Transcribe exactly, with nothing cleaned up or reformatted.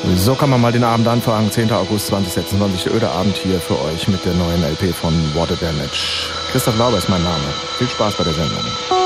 So kann man mal den Abend anfangen. zehnter August zweitausendsechsundzwanzig, der öde Abend hier für euch mit der neuen L P von Water Damage. Christoph Lauber ist mein Name. Viel Spaß bei der Sendung.